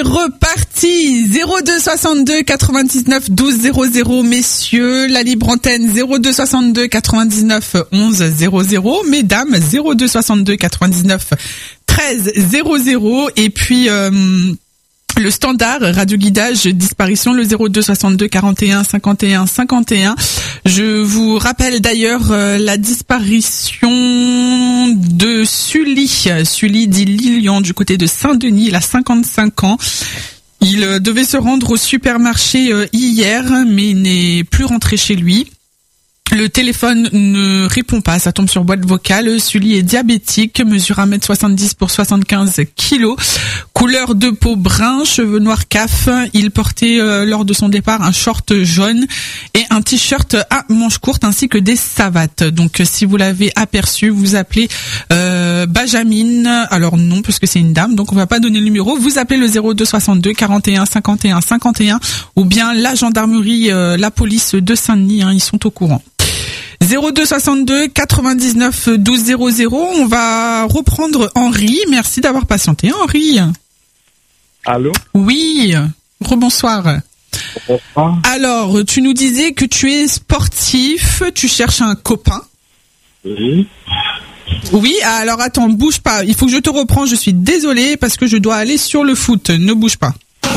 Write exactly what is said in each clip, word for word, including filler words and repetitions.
reparti. zéro deux soixante-deux quatre-vingt-dix-neuf douze zéro zéro, messieurs. La libre antenne zéro deux soixante-deux quatre-vingt-dix-neuf onze zéro zéro. Mesdames, zéro deux soixante-deux quatre-vingt-dix-neuf treize zéro zéro. Et puis... Euh, le standard radio guidage disparition, le zéro deux soixante-deux quarante et un cinquante et un cinquante et un. Je vous rappelle d'ailleurs euh, la disparition de Sully, Sully dit Lilian du côté de Saint-Denis, il a cinquante-cinq ans. Il euh, devait se rendre au supermarché euh, hier, mais il n'est plus rentré chez lui. Le téléphone ne répond pas, ça tombe sur boîte vocale. Sully est diabétique, mesure un mètre soixante-dix pour soixante-quinze kilos. Couleur de peau brun, cheveux noirs caf. Il portait euh, lors de son départ un short jaune et un t-shirt à manches courtes ainsi que des savates. Donc si vous l'avez aperçu, vous appelez euh, Benjamin. Alors non, parce que c'est une dame, donc on va pas donner le numéro. Vous appelez le zéro deux soixante-deux quarante et un cinquante et un cinquante et un ou bien la gendarmerie, euh, la police de Saint-Denis, hein, ils sont au courant. zéro deux soixante-deux quatre-vingt-dix-neuf douze zéro zéro. On va reprendre Henri. Merci d'avoir patienté, Henri. Allô? Oui. Rebonsoir. Bonsoir. Alors, tu nous disais que tu es sportif, tu cherches un copain. Oui. Oui, alors attends, bouge pas. Il faut que je te reprends. Je suis désolée parce que je dois aller sur le foot. Ne bouge pas.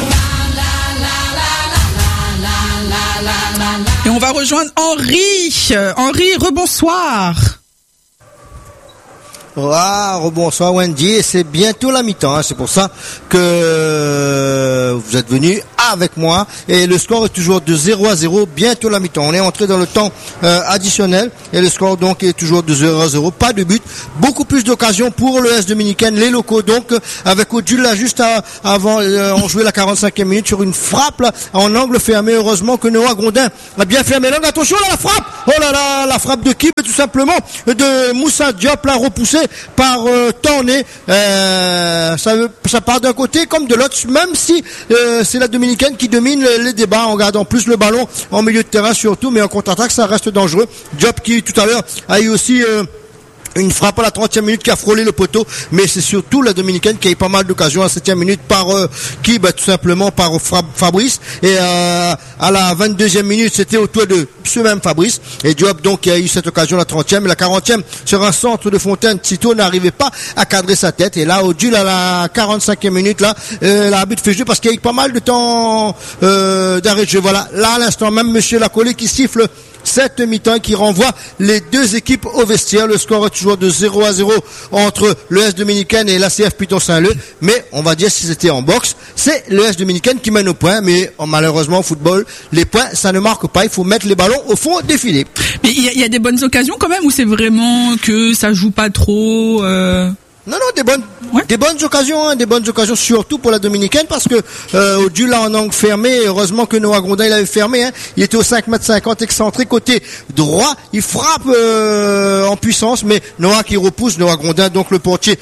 Et on va rejoindre Henri. Henri, rebonsoir. Ah, rebonsoir Wendy, et c'est bientôt la mi-temps, hein. C'est pour ça que vous êtes venus avec moi, et le score est toujours de zéro à zéro, bientôt la mi-temps. On est entré dans le temps euh, additionnel, et le score donc est toujours de zéro à zéro, pas de but, beaucoup plus d'occasions pour le S dominicaine, les locaux donc, avec Odile là juste à, avant, euh, on jouait la quarante-cinquième minute sur une frappe là, en angle fermé. Heureusement que Noah Grondin a bien fermé l'angle. Attention là, la frappe, oh là là, la frappe de qui? Tout simplement de Moussa Diop, là repoussé par euh, Torné. Euh, ça, ça part d'un côté comme de l'autre, même si euh, c'est la Dominicaine qui domine les, les débats en gardant plus le ballon en milieu de terrain surtout, mais en contre-attaque ça reste dangereux. Diop qui tout à l'heure a eu aussi euh, une frappe à la trentième minute qui a frôlé le poteau, mais c'est surtout la Dominicaine qui a eu pas mal d'occasions à la septième minute par euh, qui bah, tout simplement par Fabrice, et euh, à la vingt-deuxième minute c'était au tour de ce même Fabrice, et Diop donc qui a eu cette occasion la trentième, et la quarantième sur un centre de Fontaine. Tito n'arrivait pas à cadrer sa tête, et là Odile à la quarante-cinquième minute là euh, l'arbitre fait jouer parce qu'il y a eu pas mal de temps euh, d'arrêt de jeu. Voilà, là à l'instant même monsieur Lacolé qui siffle cette mi-temps, qui renvoie les deux équipes au vestiaire. Le score est toujours de zéro à zéro entre le S dominicaine et l'A C F Piton-Saint-Leu, mais on va dire si c'était en boxe, c'est le S dominicaine qui mène au point, mais malheureusement au football, les points ça ne marque pas, il faut mettre les ballons au fond des filets. Mais il y, y a des bonnes occasions quand même, ou c'est vraiment que ça joue pas trop euh... Non, non, des bonnes, ouais. des bonnes occasions, hein, des bonnes occasions surtout pour la Dominicaine, parce que euh, Odile là en angle fermé, heureusement que Noah Grondin il avait fermé, hein, il était au cinq mètres cinquante excentré côté droit, il frappe euh, en puissance, mais Noah qui repousse, Noah Grondin donc le portier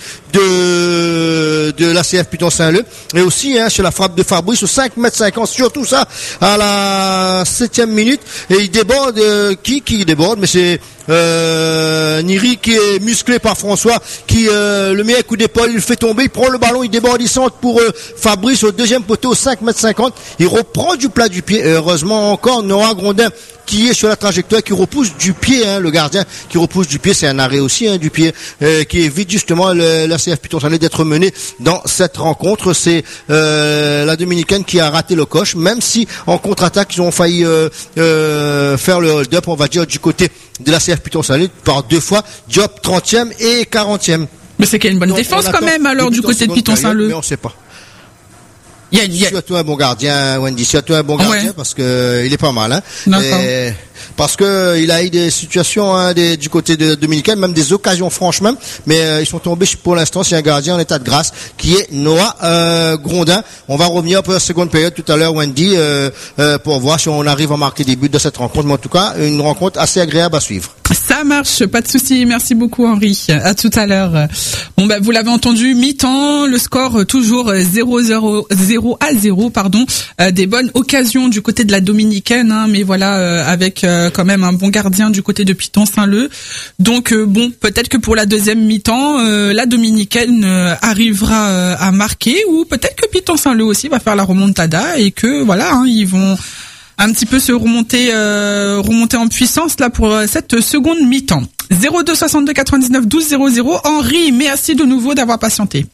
de de l'A C F Piton-Saint-Leu, et aussi hein, chez la frappe de Fabrice au cinq mètres cinquante, surtout ça à la septième minute, et il déborde, euh, qui qui déborde, mais c'est euh, Niri qui est musclé par François, qui euh, le met un coup d'épaule, il le fait tomber, il prend le ballon, il déborde, il centre pour euh, Fabrice au deuxième poteau au cinq mètres cinquante, il reprend du plat du pied, et heureusement encore Noah Grondin qui est sur la trajectoire, qui repousse du pied, hein, le gardien qui repousse du pied, c'est un arrêt aussi hein, du pied, euh, qui évite justement l'A C F Piton-Saint-Leu d'être mené dans cette rencontre. C'est euh, la Dominicaine qui a raté le coche, même si en contre-attaque ils ont failli euh, euh, faire le hold-up, on va dire du côté de l'A C F Piton-Saint-Leu par deux fois, Diop trentième et quarantième. Mais c'est qu'il y a une bonne Donc, défense quand même alors du côté de Piton-Saint-Leu. Mais on sait pas. Il y a, il y a... Surtout un bon gardien, Wendy, surtout un bon gardien, ouais. Parce que euh, il est pas mal, hein. Et, parce que il a eu des situations hein, des, du côté de Dominicaine, même des occasions franchement, mais euh, ils sont tombés pour l'instant c'est un gardien en état de grâce qui est Noah euh, Grondin. On va revenir pour la seconde période tout à l'heure, Wendy, euh, euh, pour voir si on arrive à marquer des buts de cette rencontre, mais en tout cas une rencontre assez agréable à suivre. Ça Ça marche, pas de souci. Merci beaucoup Henri. À tout à l'heure. Bon bah vous l'avez entendu, mi-temps, le score toujours zéro zéro zéro à zéro, pardon. Euh, des bonnes occasions du côté de la Dominicaine, hein, mais voilà euh, avec euh, quand même un bon gardien du côté de Piton-Saint-Leu. Donc euh, bon, peut-être que pour la deuxième mi-temps, euh, la Dominicaine euh, arrivera euh, à marquer, ou peut-être que Piton-Saint-Leu aussi va faire la remontada et que voilà, hein, ils vont un petit peu se remonter euh, remonter en puissance là pour cette seconde mi-temps. zéro deux soixante-deux quatre-vingt-dix-neuf douze zéro zéro. Henri, merci de nouveau d'avoir patienté.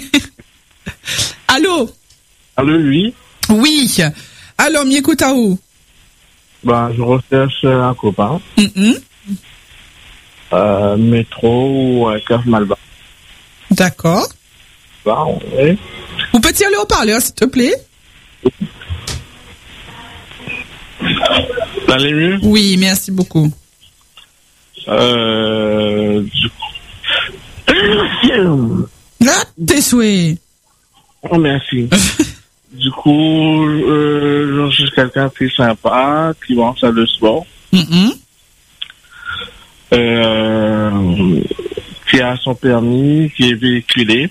Allô? Allô, oui. Oui. Alors, Miekotao. Bah, je recherche un copain. Mm-hmm. Euh, métro ou euh, Cave Malba. D'accord. Bah, oui. Vous pouvez tirer le haut-parleur, s'il te plaît? Ça allait mieux? Oui, merci beaucoup. Euh, du coup... Là, tes souhaits. Oh, merci. Du coup, euh, je suis quelqu'un de très sympa, qui va en salle de sport. Mm-hmm. Euh, qui a son permis, qui est véhiculé.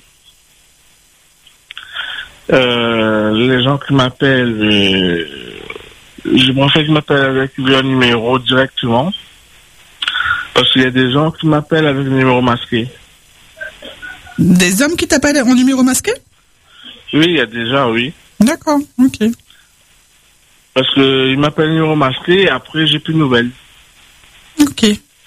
Euh, les gens qui m'appellent, euh, je préfère qu'ils m'appellent avec le numéro directement. Parce qu'il y a des gens qui m'appellent avec le numéro masqué. Des hommes qui t'appellent en numéro masqué? Oui, il y a déjà, oui. D'accord, ok. Parce qu'ils m'appellent numéro masqué et après, j'ai plus de nouvelles. Ok.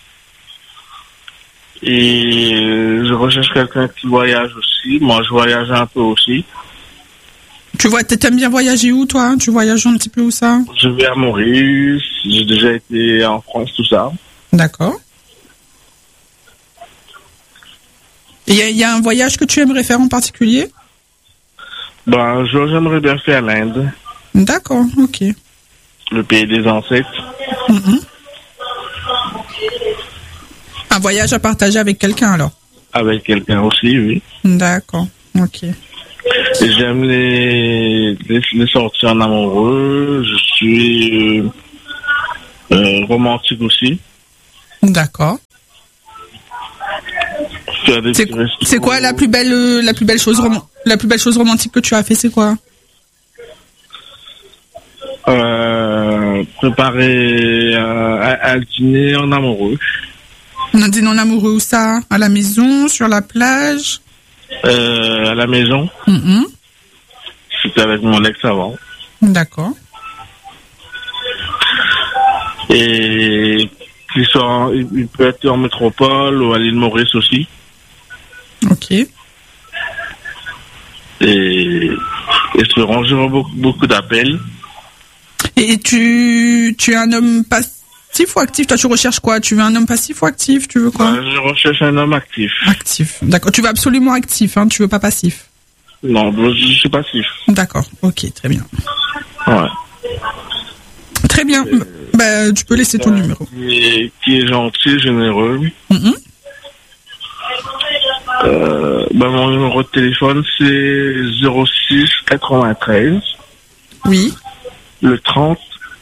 Et je recherche quelqu'un qui voyage aussi. Moi, je voyage un peu aussi. Tu vois, t'aimes bien voyager où, toi? Tu voyages un petit peu où, ça? Je vais à Maurice. J'ai déjà été en France, tout ça. D'accord. Et il y, y a un voyage que tu aimerais faire en particulier? Ben, j'aimerais bien faire l'Inde. D'accord, ok. Le pays des ancêtres. Mm-hmm. Un voyage à partager avec quelqu'un, alors? Avec quelqu'un aussi, oui. D'accord, ok. Et j'aime les, les, les sorties en amoureux. Je suis euh, euh, romantique aussi. D'accord. C'est, c'est quoi la plus belle, euh, la plus belle chose, rom- la plus belle chose romantique que tu as fait, c'est quoi? Euh, préparer euh, un, un dîner en amoureux. Un dîner en amoureux où ça? À la maison, sur la plage? Euh, à la maison. Mm-hmm. C'était avec mon ex avant. D'accord. Et qu'il soit, il peut être en métropole ou à l'île Maurice aussi. Ok. Et, et se ranger beaucoup, beaucoup d'appels. Et tu, tu es un homme passif ou actif? Toi, tu recherches quoi? Tu veux un homme passif ou actif? Tu veux quoi? Ben, je recherche un homme actif. Actif. D'accord. Tu veux absolument actif, hein? Tu veux pas passif? Non, je suis passif. D'accord. Ok, très bien. Ouais. Très bien. Euh, bah, tu peux laisser ton euh, numéro. Qui est, qui est gentil, généreux. Mm-hmm. Euh, ben, mon numéro de téléphone, c'est zéro six quatre-vingt-treize. Oui. Le trente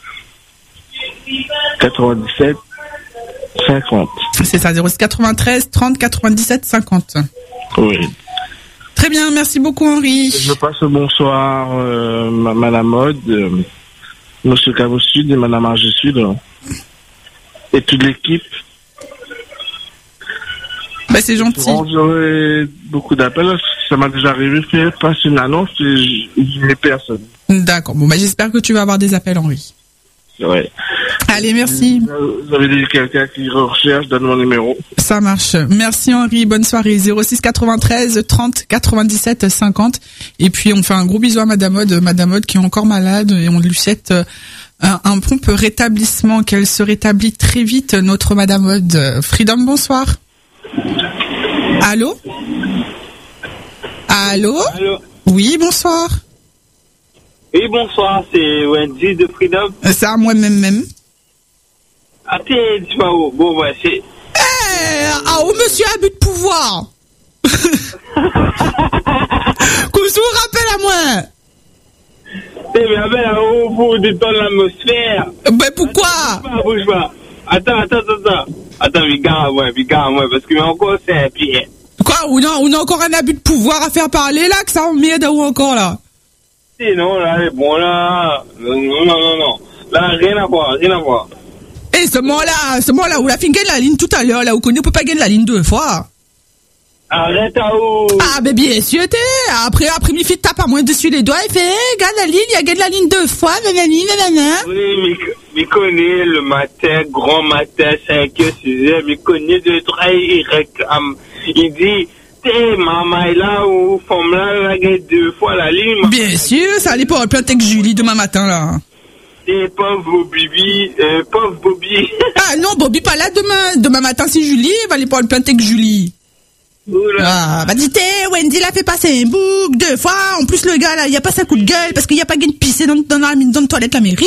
quatre-vingt-dix-sept cinquante. C'est ça, zéro six quatre-vingt-treize trente quatre-vingt-dix-sept cinquante. Oui. Très bien, merci beaucoup Henri. Je passe le bonsoir, euh, Madame Mode, euh, Monsieur Cabo Sud et Madame Argé Sud, euh, et toute l'équipe. Bah, c'est gentil. Bon, j'aurai beaucoup d'appels. Ça m'a déjà arrivé de faire passer une annonce et je n'ai personne. D'accord. Bon, bah, j'espère que tu vas avoir des appels, Henri. Ouais. Allez, merci. Vous avez dit quelqu'un qui recherche, donne mon numéro. Ça marche. Merci Henri, bonne soirée. zéro six quatre-vingt-treize trente quatre-vingt-dix-sept cinquante. Et puis on fait un gros bisou à Madame Mode, Madame Mode qui est encore malade et on lui souhaite un, un prompt rétablissement, qu'elle se rétablit très vite, notre Madame Mode. Freedom, bonsoir. Allô? Allô? Allô? Oui, bonsoir. Oui, bonsoir, c'est Wendy de Freedom. C'est à moi-même même. Ah, t'es, tu vas où? Bon, ouais, c'est... Eh, ah, oh, monsieur abus de pouvoir. Qu'on se vous rappelle à moi. Eh, mais appelle à vous pour détendre l'atmosphère. Ben, pourquoi? Bouge pas, bouge pas. attends, attends, attends. Attends, regarde, moi, regarde, moi, parce que encore, c'est un pied. Quoi, on a, on a encore un abus de pouvoir à faire parler, là, que ça emmerde ou encore, là? Si, non, là, c'est bon, là. Non, non, non, non. Là, rien à voir, rien à voir. Eh, ce moment-là, ce moment-là, où la fin gagne la ligne tout à l'heure, là, où on ne peut pas gagner la ligne deux fois. Arrête à où? Ah, ben bien sûr, t'es. Après, après, mi fait tape à moi dessus les doigts, il fait, eh, gagne la ligne, il a gagné la ligne deux fois, nanani, nanana. Oui, mais, mais connaît le matin, grand matin, cinq heures, six heures, mais connaît deux, trois, il réclame. Il dit, t'es, maman est là, ou femme là, elle a gagné deux fois la ligne. Bien sûr, ça allait pour le plan avec Julie demain matin, là. T'es pauvre Bobby, euh, pauvre Bobby. Ah non, Bobby pas là demain. Demain matin, c'est Julie, il va aller pour le plan avec Julie. Oula. Ah, bah dis Wendy l'a fait passer un bouc deux fois. En plus, le gars, là, il a passé un coup de gueule parce qu'il n'y a pas gagné de pisser dans, dans, la, dans la toilette de la mairie.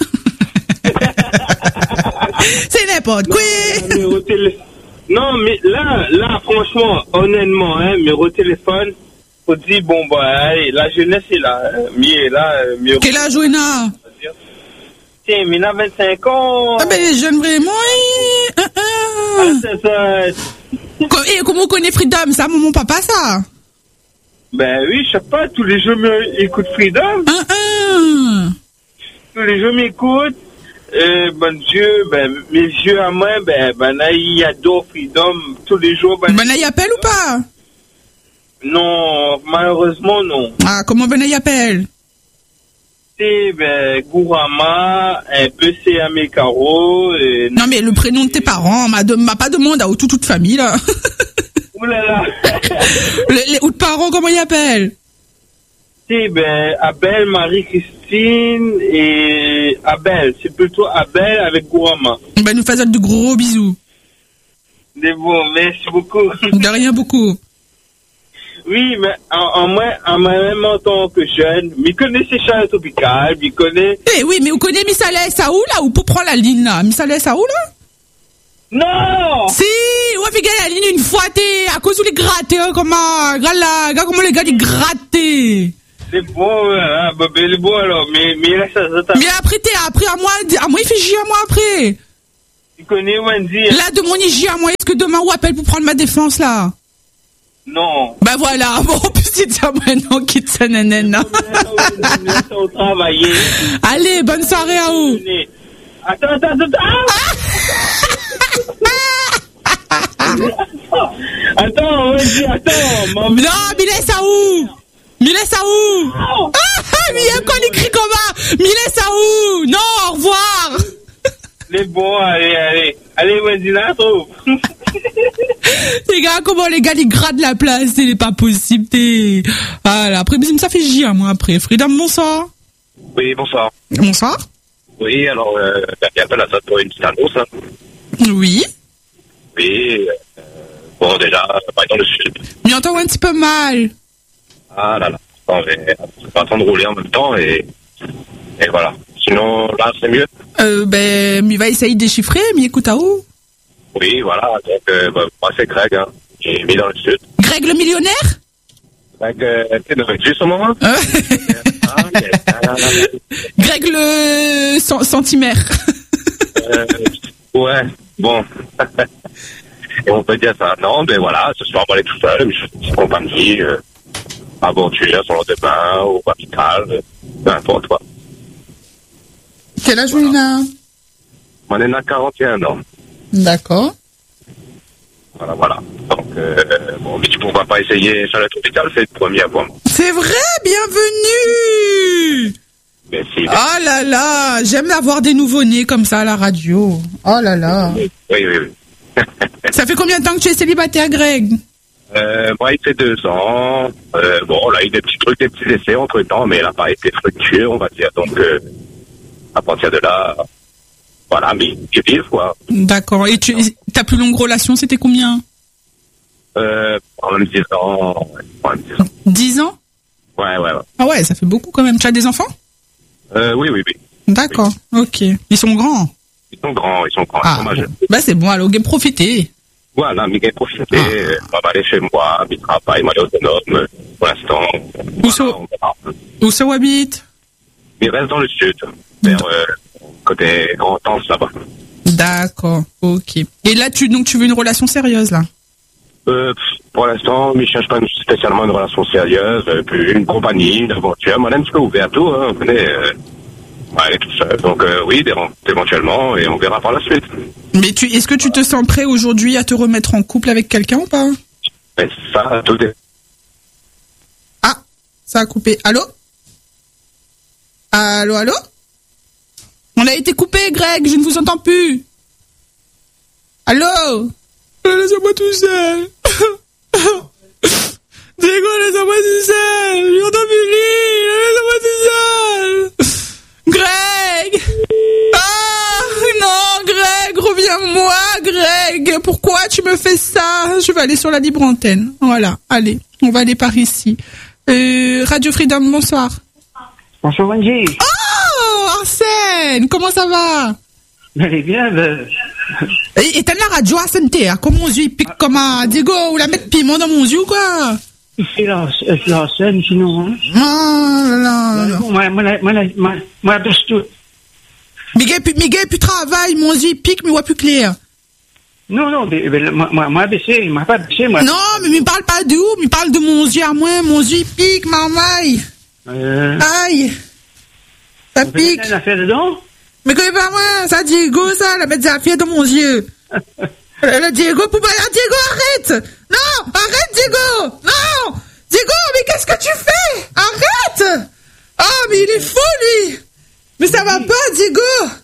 C'est n'importe quoi. Non, mais là, là, franchement, honnêtement, hein, mais au téléphone, faut dire, bon, bah, allez, la jeunesse est là, hein, mieux là, mieux. Quel âge, Wena? Tiens, mais il a vingt-cinq ans. Ah, ben, les jeunes, vraiment, oui. Ah, ah. Ah, c'est ça. Et comment on connaît Freedom, ça, mon papa, ça? Ben oui, je sais pas, tous les jours m'écoutent Freedom. Ah, ah. Tous les jours m'écoutent. Euh, bon Dieu, ben, mes yeux à moi, ben, ben, là, il adore Freedom tous les jours. Ben, Ben, là, il appelle ou pas? Non, malheureusement, non. Ah, comment Ben, là, il appelle? C'est, ben, Gourama, un peu c'est Amekaro. Et... Non, mais le prénom de tes parents, m'a, de, m'a pas demandé à toute, toute famille, là. Ouh là là. les, les autres parents, comment ils appellent? C'est, ben, Abel, Marie-Christine et Abel. C'est plutôt Abel avec Gourama. Ben, nous faisons de gros bisous. C'est bon, merci beaucoup. De rien beaucoup. Oui, mais en, en, moi, en même en tant que jeune, je connais ces chats tropicales, je connais... Eh oui, mais vous connaissez Missaleh Saoul, là, ou pour prendre la ligne, là? Missaleh Saoul, là? Non! Si, on fait gagner la ligne une fois, t'es, à cause où les grattés, hein, comment, regarde là, regarde comment les gars, ils grattés. C'est bon, hein, bah, ben, c'est bon, alors, mais, mais là, ça, ça, Mais après, t'es, après, à moi, à moi, il fait chier à moi, après. Tu connais Wendy? Hein? Là, de mon I J à moi, est-ce que demain, on appelle pour prendre ma défense, là? Non. Ben voilà, bon, en plus, c'est ça, maintenant, quitte ça, nanana. On travaille. Allez, bonne soirée à vous. Attends, attends, attends. Attends, Wendy, attends. Maman. Non, mais laisse à où? Mais laisse à où? Ah, mais il y a quoi les cris comment? Mais laisse à où? Non, au revoir. Les bons, allez, allez. Allez, Wendy, là, trouve. Les gars, comment les gars, ils grattent la place, c'est pas possible, t'es... Ah là, après, ça fait chier, moi, après. Freedom, bonsoir. Oui, bonsoir. Bonsoir. Oui, alors, euh, il appelle à ça pour une petite annonce. Hein. Oui. Oui, euh, bon, déjà, pas dans le sud. Mais entend un petit peu mal. Ah là là, on va pas attendre de rouler en même temps et, et voilà. Sinon, là, c'est mieux. Euh, ben, mais va essayer de déchiffrer, mais écoute à où? Oui, voilà, donc, euh, bah, moi, c'est Greg, hein. J'ai mis dans le sud. Greg le millionnaire? Greg, euh, t'es dans le sud, ce moment? Euh. Ah, yes. Ah, là, là. Greg le cent- centimètre. euh, ouais, bon. Et on peut dire ça. Non, mais voilà, ce soir, on va aller tout seul, mais je suis une petite compagnie, euh, aventure, sur le bain, ou hôpital, euh, peu importe, quoi. Quel âge vous a? On est à quarante et un ans. D'accord. Voilà, voilà. Donc, euh, bon, mais tu ne pourras pas essayer sur le tropical, c'est le premier appointment. C'est vrai, bienvenue. Merci. Oh là là, j'aime avoir des nouveau-nés comme ça à la radio. Oh là là. Oui, oui, oui. Ça fait combien de temps que tu es célibataire, Greg? euh, moi, il fait deux ans. Euh, bon, là, il y a des petits trucs, des petits essais entre-temps, mais il n'a pas été fructueux, on va dire. Donc, euh, à partir de là, voilà, mais il vive, quoi. D'accord. Et tu, ta plus longue relation, c'était combien? Euh, en même dix ans. Ouais, en même dix ans. dix ans? Ouais, ouais, ouais. Ah ouais, ça fait beaucoup quand même. Tu as des enfants? Euh, oui, oui, oui. D'accord. Oui. Ok. Ils sont grands? Ils sont grands, ils sont grands, Ah, ils sont majeurs. bon. Bah c'est bon, alors, profitez. Voilà, mais j'ai profité, Ah. euh, on va aller chez moi, mi travail, moi, autonome, pour l'instant. Où Voilà, ça? on verra. Où ça habite? Il reste dans le sud, vers, euh, côté Grand-Anse, là-bas. D'accord. D'accord, ok. Et là, tu donc tu veux une relation sérieuse là? Euh, pour l'instant, je ne cherche pas spécialement une relation sérieuse, euh, puis une compagnie, une aventure. Moi, un petit peu ouvert à tout, hein, vous connaissez, euh, ouais, elle est tout seul. Donc euh, oui, des rentes éventuellement, et on verra par la suite. Mais tu, est-ce que tu te sens prêt aujourd'hui à te remettre en couple avec quelqu'un ou pas? Mais ça, tout est... Ah, ça a coupé. Allô? Allô, allô? On a été coupé, Greg, je ne vous entends plus. Allô? Laissez-moi tout seul. Diego, laissez-moi tout seul. J'entends plus rire. Laissez-moi tout seul. Greg. Ah, non, Greg, reviens-moi, Greg. Pourquoi tu me fais ça? Je vais aller sur la libre antenne. Voilà, allez, on va aller par ici. Euh, Radio Freedom, bonsoir. Bonsoir, Wendy. Oh, Arsène, comment ça va? Allez bien, ben... Et éteins la radio à santé, hein, comme mon yeux il pique comme un Diego, ou la mettre piment dans mon yeux ou quoi? C'est la, c'est la scène, sinon, hein. Ah, là, là, là. Moi, moi, moi, moi, moi, baisse tout. Miguel, puis, Miguel, puis travaille, mon yeux il pique, mais voit plus clair. Non, non, mais, mais, moi, moi, moi, baissé, il m'a pas baissé, moi. Non, mais il me parle pas de où, il me parle de mon yeux à moi, mon yeux il pique, marmaille. Euh... Aïe. Ça Vous pique. faites une affaire dedans? Mais connais pas moi, ça Diego, ça, la mettre des affaires dans mon yeux. Le Diego, pour moi, Diego, arrête! Non, arrête, Diego! Non! Diego, mais qu'est-ce que tu fais? Arrête! Oh, mais il est fou, lui! Mais ça va pas, Diego!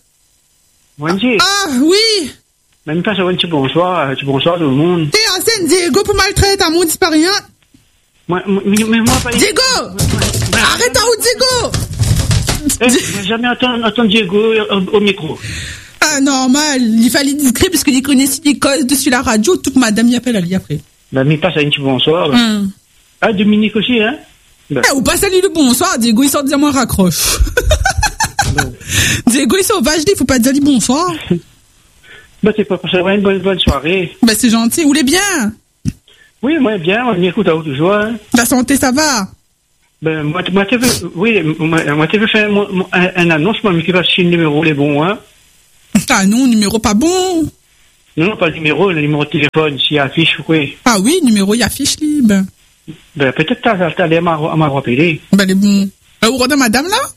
Wendy. Ah, oui! Même pas ça, Wendy, bonsoir, tu bonsoir tout le monde. T'es ancienne, Diego, pour maltraiter un monde pas rien. Moi, mais, mais moi, pas... Diego! Arrête en haut, Diego! Eh, j'ai jamais entendu, entendu Diego au, au micro. Ah, normal. Il fallait discret parce qu'il connaissait les causes dessus la radio. Toute madame y appelle, elle y après. Ben, mais pas ça, Wendy, bonsoir. Hum. Ah, Dominique aussi, hein? Ben. Eh, ou pas salut le bonsoir, Diego, il sort dire moi raccroche. Ben. Diego, il est sauvage, il faut pas dire bonsoir. Ben, c'est pas pour ça, une bonne, bonne soirée. Ben, c'est gentil. Où les bien? Oui, moi, bien, on m'écoute à haute joie. La santé, ça va? Ben, moi, moi, tu veux, oui, moi, moi, tu veux faire un, un annonce, moi, mais qui va si le numéro, les bons, hein? Ah non, numéro pas bon. Non, non, pas le numéro, le numéro de téléphone, s'il affiche, oui. Ah oui, numéro, il affiche libre. Ben, peut-être t'as, t'as allé à m'a rappelé. Ben, les bons. Euh, où de madame, là?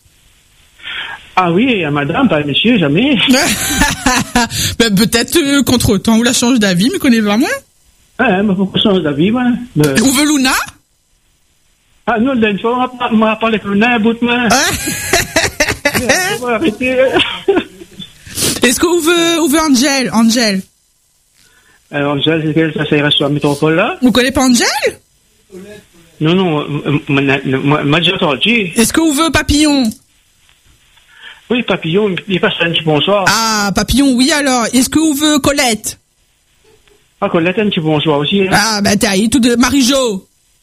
Ah oui, à madame, pas à monsieur, jamais. Ben, peut-être, euh, contre-temps, ou la change d'avis, mais connais vraiment? Ah, mais pourquoi changer d'avis, moi? Ben... Où veut Luna? Ah, non, d'une fois, on m'a parlé de Luna, à bout de main. On va arrêter. Est-ce que vous veut, vous veut Angel? Angel? Alors, Angel, c'est quel, ça, ça ira sur la métropole, là? Vous connaissez pas Angel? Non, non, moi, moi, j'ai entendu. Est-ce que vous veut Papillon? Oui, Papillon, il passe un petit bonsoir. Ah, Papillon, oui, alors. Est-ce que vous veut Colette? Ah, Colette, un petit bonsoir aussi. Hein? Ah, ben, t'as tout de Marie-Jo.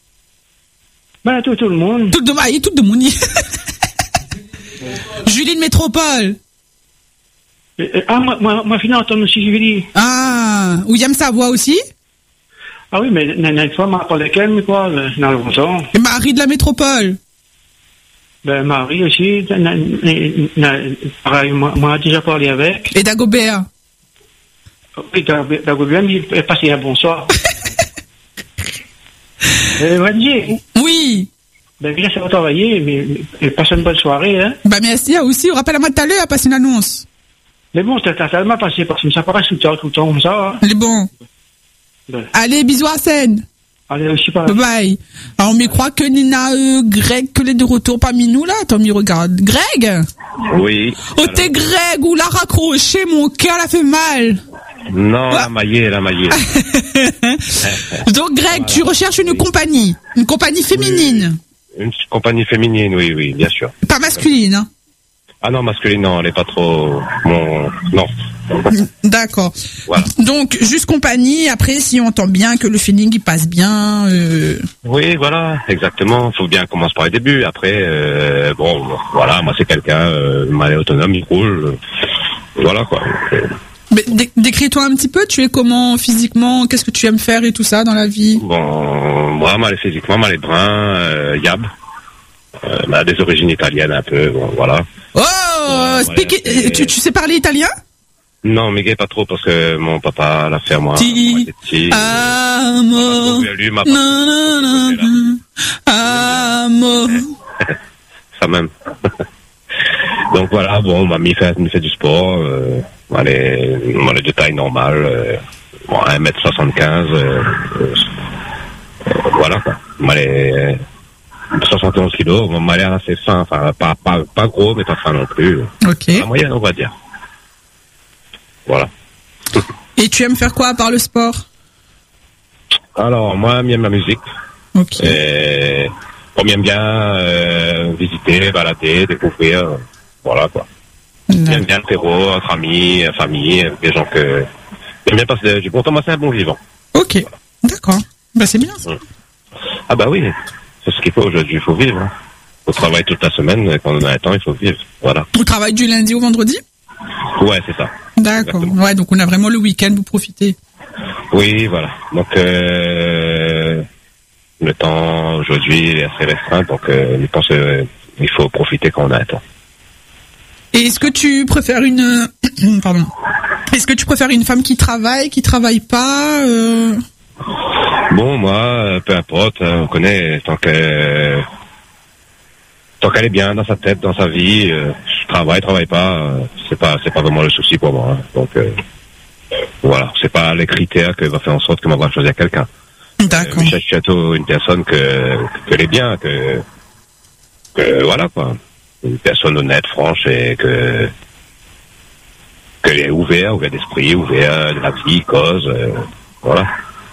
Ben, tout, tout le monde. Tout de Marie, tout de Mouni. Julie de Métropole. Ah, moi, moi, moi, finalement, entendre aussi Julie. Ah, William Savoie aussi? Ah oui, mais une fois, m'a parlé qu'elle, quoi, dans le bon temps. Et Marie de la Métropole? Ben, Marie aussi, na, na, na, pareil, moi, moi, déjà parlé avec. Et Dagobert? Oui, Dagobert, il est passé un bonsoir. euh, Wendy. Oui. Ben, bien, ça va travailler, mais, mais passe une bonne soirée, hein. Ben, merci, aussi, on rappelle à moi tout à l'heure, à passer une annonce. Mais bon, t'as tellement passé, parce que ça paraît tout le temps, tout le temps, comme ça, hein. Elle est bon. Ben. Allez, bisous à scène. Allez, aussi pas. Bye bye. Alors, on me croit que Nina, euh, Greg, que les de retour parmi nous, là. Attends, m'y regarde. Greg? Oui. Oh, t'es Greg, ou l'a raccroché, mon cœur l'a fait mal. Non, la maillée, la maillée. Donc, Greg, voilà. Tu recherches une compagnie. Une compagnie féminine. Oui. Une compagnie féminine, oui, oui, bien sûr. Pas masculine, hein? Ah non, masculine, non, elle est pas trop... Mon... Non. D'accord. Voilà. Donc, juste compagnie, après, si on entend bien que le feeling, il passe bien... Euh... Oui, voilà, exactement. Il faut bien commencer par les débuts. Après, euh, bon, voilà, moi, c'est quelqu'un, euh, mal autonome, il roule. Euh, voilà, quoi. Mais dé- décris-toi un petit peu, tu es comment physiquement, qu'est-ce que tu aimes faire et tout ça dans la vie? Bon, moi, mal physiquement, mal est brun, euh, yab. Euh, bah, des origines italiennes un peu, bon, voilà. Oh, speak, ouais, tu, tu sais parler italien? Non, Mickey pas trop parce que mon papa l'a fait à moi. Ti amo. Amo. Ça même. Donc voilà, bon, mamie fait, me fait du sport. Euh, moi, les, moi, les de taille normale. Euh, bon, un mètre soixante-quinze. Euh, euh, voilà quoi. Moi, les soixante et onze kilos. Moi, elle est assez fin. Enfin, pas, pas, pas gros, mais pas fin non plus. Ok. La moyenne, on va dire. Voilà. Et tu aimes faire quoi à part le sport? Alors, moi, j'aime la musique. Ok. Et on aime bien euh, visiter, balader, découvrir. Voilà, quoi. J'aime bien le terreau, entre amis, famille, avec des gens que j'aime bien passer du bon temps. Moi, c'est un bon vivant. Ok. Voilà. D'accord. Bah, c'est bien ça. Mmh. Ah bah oui, c'est ce qu'il faut aujourd'hui. Il faut vivre. Hein. On travaille toute la semaine. Quand on a un temps, il faut vivre. Voilà. On travaille du lundi au vendredi? Ouais, c'est ça. D'accord. Exactement. Ouais, donc on a vraiment le week-end pour profiter. Oui, voilà. Donc euh, le temps aujourd'hui est assez restreint, donc euh, je pense qu'il faut profiter quand on a un temps. Et est-ce que tu préfères une pardon Est-ce que tu préfères une femme qui travaille, qui travaille pas euh... Bon, moi, peu importe. On connaît tant que tant qu'elle est bien dans sa tête, dans sa vie. Euh, travaille, travaille pas, euh, c'est pas, c'est pas vraiment le souci pour moi. Hein. Donc euh, voilà, c'est pas les critères que va faire en sorte que moi va choisir quelqu'un. D'accord. Euh, je cherche plutôt une personne que qu'elle est bien, que que voilà quoi, une personne honnête, franche et que qu'elle est ouverte, ouverte d'esprit, ouverte de la vie, cause, euh, voilà.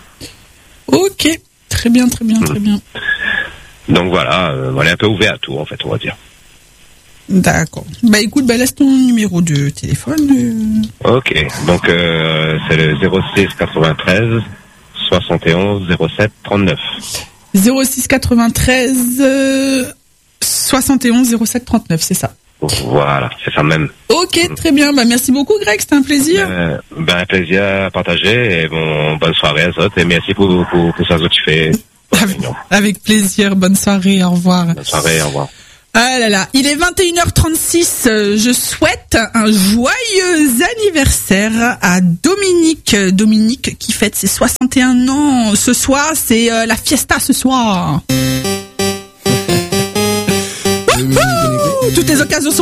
Ok, très bien, très bien, très bien. Donc voilà, euh, on est un peu ouvert à tout en fait, on va dire. D'accord. Bah écoute, bah laisse ton numéro de téléphone. Euh... Ok, donc euh, c'est le zéro six quatre-vingt-treize soixante et onze zéro sept trente-neuf. zéro six quatre-vingt-treize euh, soixante et onze zéro sept trente-neuf, c'est ça. Voilà, c'est ça même. Ok, très bien. Bah merci beaucoup Greg, c'était un plaisir. Ben, ben un plaisir à partager et bon, bonne soirée à Zot et merci pour, pour, pour ça que tu fais. Avec, avec plaisir, bonne soirée, au revoir. Bonne soirée, au revoir. Ah là là, il est vingt et une heures trente-six, je souhaite un joyeux anniversaire à Dominique, Dominique qui fête ses soixante et un ans ce soir, c'est euh, la fiesta ce soir. Toutes les occasions sont